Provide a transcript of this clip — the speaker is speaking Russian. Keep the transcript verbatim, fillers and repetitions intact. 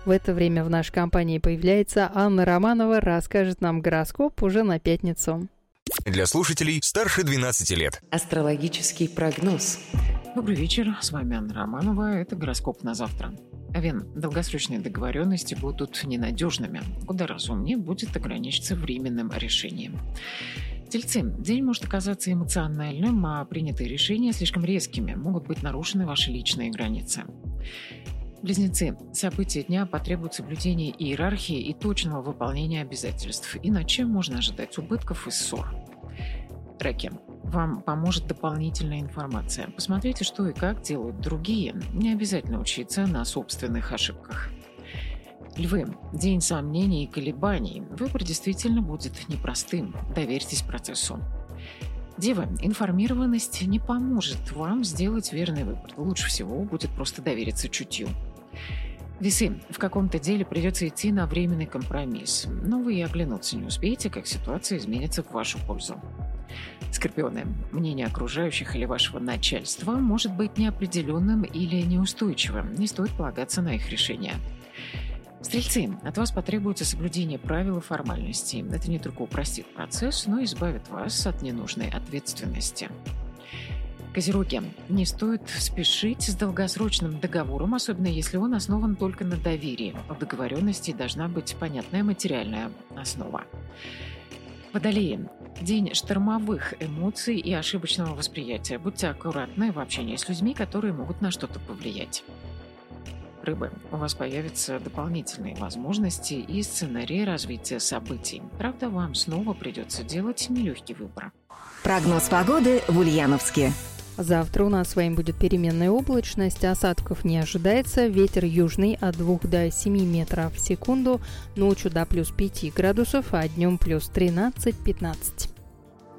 В это время в нашей компании появляется Анна Романова, расскажет нам гороскоп уже на пятницу. Для слушателей старше двенадцати лет. Астрологический прогноз. Добрый вечер, с вами Анна Романова, это гороскоп на завтра. Овен, долгосрочные договоренности будут ненадежными, куда разумнее будет ограничиться временным решением. Тельцы, день может оказаться эмоциональным, а принятые решения слишком резкими, могут быть нарушены ваши личные границы. Близнецы, события дня потребуют соблюдения иерархии и точного выполнения обязательств, иначе можно ожидать убытков и ссор. Раки, вам поможет дополнительная информация. Посмотрите, что и как делают другие. Не обязательно учиться на собственных ошибках. Львы, день сомнений и колебаний. Выбор действительно будет непростым. Доверьтесь процессу. Девы, информированность не поможет вам сделать верный выбор. Лучше всего будет просто довериться чутью. Весы, в каком-то деле придется идти на временный компромисс, но вы и оглянуться не успеете, как ситуация изменится в вашу пользу. Скорпионы, мнение окружающих или вашего начальства может быть неопределенным или неустойчивым, не стоит полагаться на их решения. Стрельцы, от вас потребуется соблюдение правил и формальностей. Это не только упростит процесс, но и избавит вас от ненужной ответственности. Козероги, не стоит спешить с долгосрочным договором, особенно если он основан только на доверии. У договоренности должна быть понятная материальная основа. Водолеи, день штормовых эмоций и ошибочного восприятия. Будьте аккуратны в общении с людьми, которые могут на что-то повлиять. Рыбы, у вас появятся дополнительные возможности и сценарии развития событий. Правда, вам снова придется делать нелегкий выбор. Прогноз погоды в Ульяновске. Завтра у нас с вами будет переменная облачность, осадков не ожидается, ветер южный от двух до семи метров в секунду, ночью до плюс пяти градусов, а днем плюс тринадцать-пятнадцать.